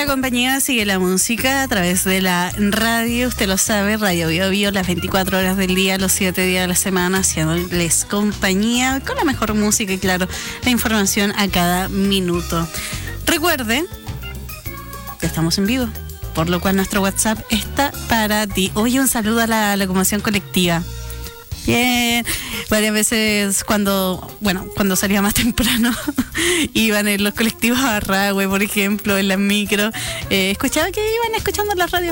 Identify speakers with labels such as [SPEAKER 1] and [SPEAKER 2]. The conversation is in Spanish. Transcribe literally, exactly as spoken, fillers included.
[SPEAKER 1] la compañía, sigue la música a través de la radio, usted lo sabe, Radio Bio Bio, las veinticuatro horas del día, los siete días de la semana, haciéndoles compañía con la mejor música y claro, la información a cada minuto. Recuerde que estamos en vivo, por lo cual nuestro WhatsApp está para ti. Oye, un saludo a la locomoción colectiva. Bien, varias veces cuando, bueno, cuando salía más temprano, iban en los colectivos a Rahue, por ejemplo, en las micro, eh, escuchaba que iban escuchando la radio